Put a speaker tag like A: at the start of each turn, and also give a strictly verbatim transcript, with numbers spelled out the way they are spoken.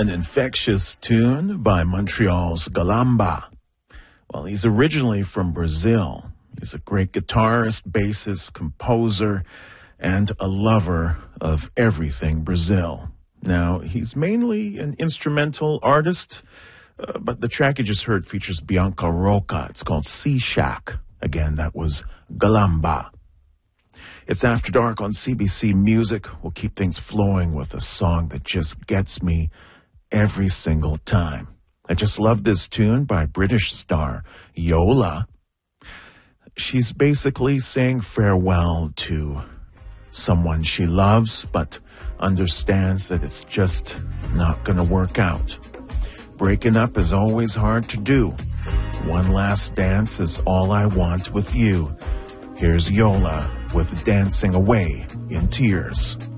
A: An infectious tune by Montreal's Galamba. Well, he's originally from Brazil. He's a great guitarist, bassist, composer, and a lover of everything Brazil. Now, he's mainly an instrumental artist, uh, but the track you just heard features Bianca Roca. It's called Sea Shack. Again, that was Galamba. It's After Dark on C B C Music. We'll keep things flowing with a song that just gets me every single time. I just love this tune by British star Yola. She's basically saying farewell to someone she loves, but understands that it's just not going to work out. Breaking up is always hard to do. One last dance is all I want with you. Here's Yola with Dancing Away in Tears.